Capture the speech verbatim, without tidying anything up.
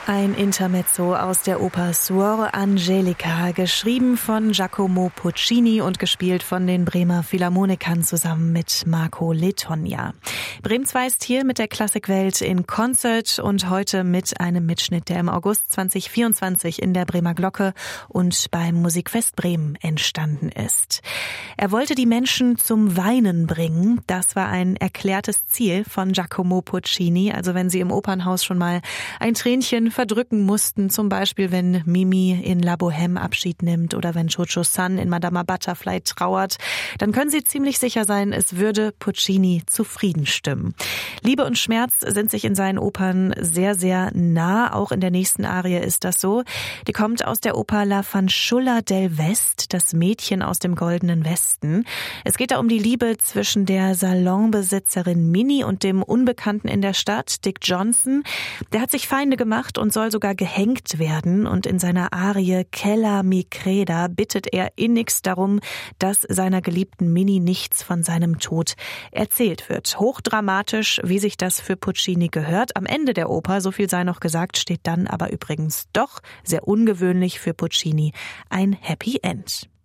Ein Intermezzo aus der Oper Suor Angelica, geschrieben von Giacomo Puccini und gespielt von den Bremer Philharmonikern zusammen mit Marco Letogna. Bremen zwei ist hier mit der Klassikwelt in Concert und heute mit einem Mitschnitt, der im August zwanzig vierundzwanzig in der Bremer Glocke und beim Musikfest Bremen entstanden ist. Er wollte die Menschen zum Weinen bringen. Das war ein erklärtes Ziel von Giacomo Puccini. Also wenn Sie im Opernhaus schon mal ein Tränchen verdrücken mussten, zum Beispiel wenn Mimi in La Bohème Abschied nimmt oder wenn Cho-Cho-San in Madama Butterfly trauert, dann können Sie ziemlich sicher sein, es würde Puccini zufrieden stimmen. Liebe und Schmerz sind sich in seinen Opern sehr, sehr nah. Auch in der nächsten Arie ist das so. Die kommt aus der Oper La Fanciulla del West, das Mädchen aus dem goldenen Westen. Es geht da um die Liebe zwischen der Salonbesitzerin Minnie und dem Unbekannten in der Stadt, Dick Johnson. Der hat sich Feinde gemacht und soll sogar gehängt werden. Und in seiner Arie Ch'ella mi creda bittet er innigst darum, dass seiner geliebten Minnie nichts von seinem Tod erzählt wird. Hochdramatisch, wie sich das für Puccini gehört. Am Ende der Oper, so viel sei noch gesagt, steht dann aber übrigens doch, sehr ungewöhnlich für Puccini, ein Happy End.